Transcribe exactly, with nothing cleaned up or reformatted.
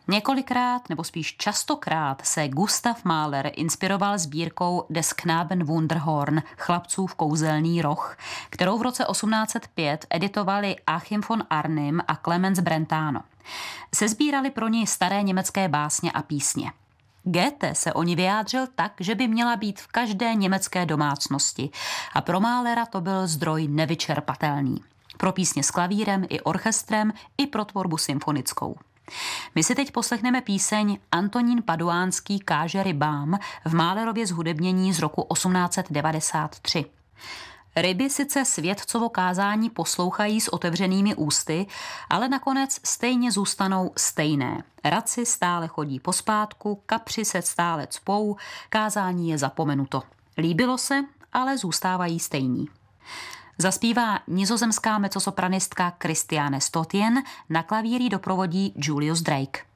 Několikrát, nebo spíš častokrát, se Gustav Mahler inspiroval sbírkou Des Knaben Wunderhorn, chlapcův kouzelný roh, kterou v roce osmnáct set pět editovali Achim von Arnim a Clemens Brentano. Sezbírali pro ní staré německé básně a písně. Goethe se o ní vyjádřil tak, že by měla být v každé německé domácnosti a pro Mahlera to byl zdroj nevyčerpatelný. Pro písně s klavírem i orchestrem i pro tvorbu symfonickou. My si teď poslechneme píseň Antonín Paduánský káže rybám v Mahlerově zhudebnění z roku osmnáct set devadesát tři. Ryby sice světcovo kázání poslouchají s otevřenými ústy, ale nakonec stejně zůstanou stejné. Raci stále chodí pospátku, kapři se stále cpou, kázání je zapomenuto. Líbilo se, ale zůstávají stejní. Zaspívá nizozemská mezzosopranistka Christiane Stotjen, na klavíri doprovodí Julius Drake.